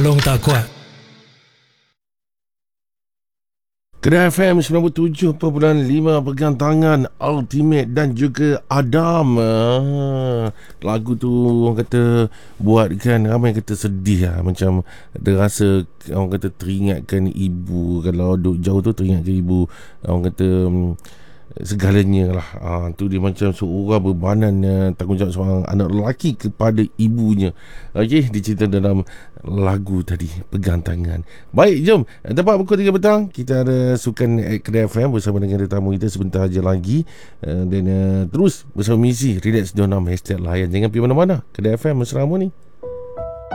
tolong tak kuat. Kedah FM 97.5 pegang tangan Ultimate dan juga Adam. Lagu tu orang kata buatkan ramai kata sedih lah. Macam ada rasa orang kata teringatkan ibu. Kalau duduk jauh tu teringatkan ibu. Orang kata segalanya lah. Tu dia macam seorang bebanan tanggungjawab seorang anak lelaki kepada ibunya. Okey, dicerita dalam lagu tadi, Pegang Tangan. Baik, jom. Tepat pukul 3 petang kita ada Sukan Kedah FM bersama dengan tetamu kita sebentar aja lagi. Dan terus bersama Mizi Relax 26 #layan. Jangan pergi mana-mana. Kedah FM mesra mu ni.